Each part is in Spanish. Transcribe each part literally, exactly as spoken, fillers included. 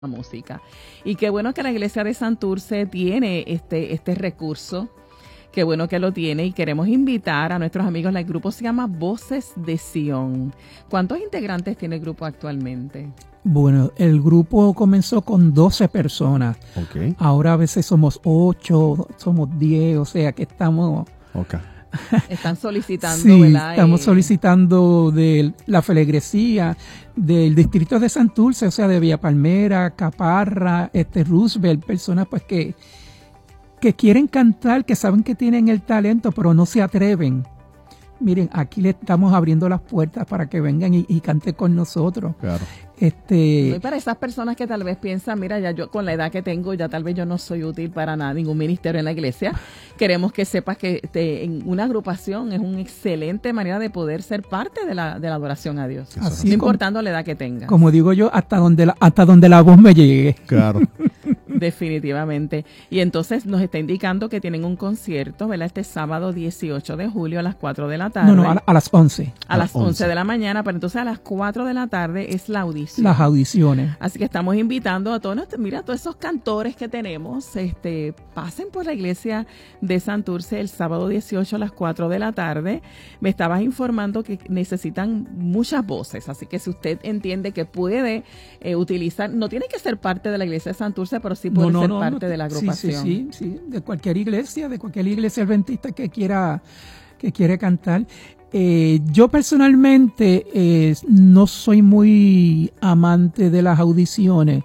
música. Y qué bueno que la iglesia de Santurce tiene este, este recurso, qué bueno que lo tiene, y queremos invitar a nuestros amigos. El grupo se llama Voces de Sion. ¿Cuántos integrantes tiene el grupo actualmente? Bueno, el grupo comenzó con doce personas. Okay. Ahora a veces somos ocho, somos diez, o sea que estamos... Okay. Están solicitando, sí, ¿verdad? estamos eh, solicitando de la feligresía del distrito de Santurce, o sea, de Villa Palmera, Caparra, este Roosevelt, personas pues que, que quieren cantar, que saben que tienen el talento, pero no se atreven. Miren, aquí le estamos abriendo las puertas para que vengan y, y canten con nosotros. Claro. Este, y para esas personas que tal vez piensan, mira, ya yo con la edad que tengo, ya tal vez yo no soy útil para nada, ningún ministerio en la iglesia. Queremos que sepas que te, en una agrupación es una excelente manera de poder ser parte de la, de la adoración a Dios. Así no como, importando la edad que tengas. Como digo yo, hasta donde la, hasta donde la voz me llegue. Claro. Definitivamente. Y entonces nos está indicando que tienen un concierto, ¿verdad? Este sábado dieciocho de julio a las cuatro de la tarde. No, no, a, a las once. A, a las once de la mañana, pero entonces a las cuatro de la tarde es la audición. Las audiciones. Así que estamos invitando a todos, mira, a todos esos cantores que tenemos, este, pasen por la iglesia de Santurce el sábado dieciocho a las cuatro de la tarde. Me estabas informando que necesitan muchas voces, así que si usted entiende que puede eh, utilizar, no tiene que ser parte de la iglesia de Santurce, pero sí puede no, no, ser no, parte no, de la agrupación. Sí, sí, sí, sí, de cualquier iglesia, de cualquier iglesia adventista que quiera, que quiere cantar. Eh, yo personalmente eh, no soy muy amante de las audiciones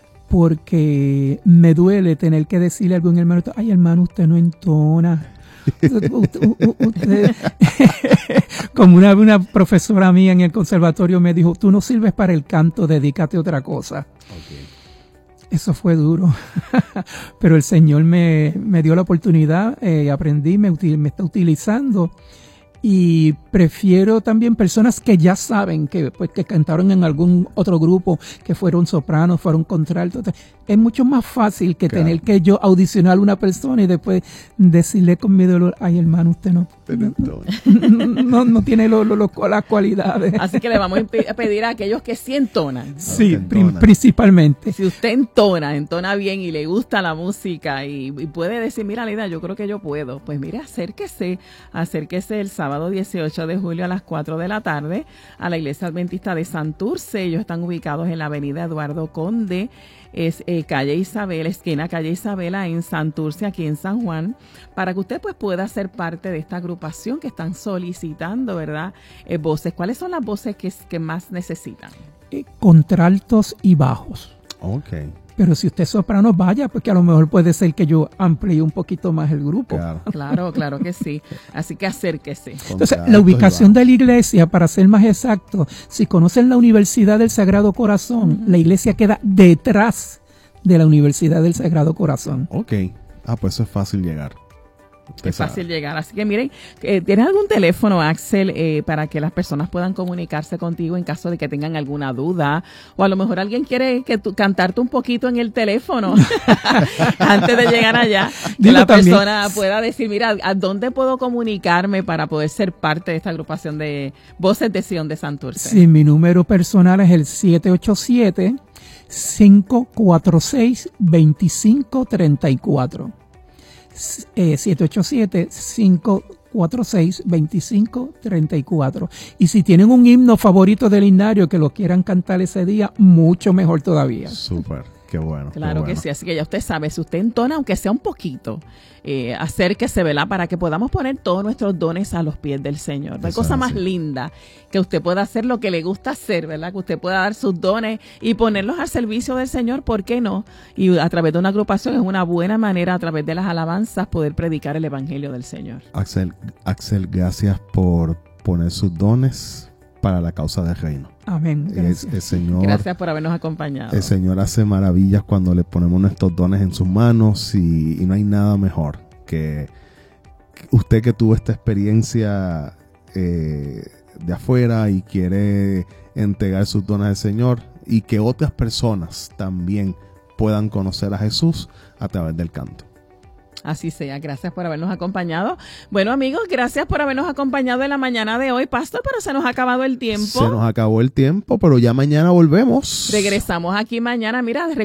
porque me duele tener que decirle a algún hermano, ay hermano, usted no entona. usted, usted, como una, una profesora mía en el conservatorio me dijo, tú no sirves para el canto, dedícate a otra cosa. Okay. Eso fue duro, pero el Señor me, me dio la oportunidad, eh, aprendí, me, util, me está utilizando. Y prefiero también personas que ya saben que, pues, que cantaron en algún otro grupo, que fueron sopranos, fueron contraltos. Es mucho más fácil que claro. tener que yo audicionar a una persona y después decirle con mi dolor, ay hermano, usted no, no, no, no, no tiene lo, lo, lo, las cualidades. Así que le vamos a pedir a aquellos que sí entonan. Sí, entonan. Principalmente. Si usted entona, entona bien y le gusta la música y, y puede decir, mira Lida, yo creo que yo puedo, pues mire, acérquese, acérquese el sábado dieciocho de julio a las cuatro de la tarde a la iglesia adventista de Santurce. Ellos están ubicados en la avenida Eduardo Conde, es eh, calle Isabela, esquina calle Isabela en Santurce, aquí en San Juan, para que usted pues pueda ser parte de esta agrupación que están solicitando, ¿verdad? Eh, voces. ¿Cuáles son las voces que, que más necesitan? Eh, contraltos y bajos. Okay. Pero si usted es soprano, vaya, porque a lo mejor puede ser que yo amplíe un poquito más el grupo. Claro, claro, claro que sí. Así que acérquese. Entonces, la ubicación de la iglesia, para ser más exacto, si conocen la Universidad del Sagrado Corazón, uh-huh. la iglesia queda detrás de la Universidad del Sagrado Corazón. Ok. Ah, pues eso es fácil llegar. Usted es fácil sabe. llegar. Así que miren, eh, ¿tienes algún teléfono, Axel, eh, para que las personas puedan comunicarse contigo en caso de que tengan alguna duda? O a lo mejor alguien quiere que tú, cantarte un poquito en el teléfono antes de llegar allá. Que Digo, la también. persona pueda decir, mira, ¿a dónde puedo comunicarme para poder ser parte de esta agrupación de Voces de Sion de Santurce? Sí, mi número personal es el siete ocho siete, cinco cuatro seis, dos cinco tres cuatro. Eh, siete ocho siete, cinco cuatro seis, dos cinco tres cuatro. Y si tienen un himno favorito del himnario que lo quieran cantar ese día, mucho mejor todavía. Súper, qué bueno. Claro qué bueno. que sí, así que ya usted sabe, si usted entona, aunque sea un poquito, eh, acérquese, ¿verdad? Para que podamos poner todos nuestros dones a los pies del Señor. No hay cosa más linda que usted pueda hacer lo que le gusta hacer, ¿verdad? Que usted pueda dar sus dones y ponerlos al servicio del Señor, ¿por qué no? Y a través de una agrupación es una buena manera, a través de las alabanzas, poder predicar el Evangelio del Señor. Axel, Axel, gracias por poner sus dones para la causa del reino. Amén. Gracias. El, el Señor, gracias por habernos acompañado. El Señor hace maravillas cuando le ponemos nuestros dones en sus manos y, y no hay nada mejor que usted que tuvo esta experiencia eh, de afuera y quiere entregar sus dones al Señor y que otras personas también puedan conocer a Jesús a través del canto. así sea. Gracias por habernos acompañado. Bueno, amigos, gracias por habernos acompañado en la mañana de hoy, Pastor, pero se nos ha acabado el tiempo. Se nos acabó el tiempo, pero ya mañana volvemos. Regresamos aquí mañana. Mira,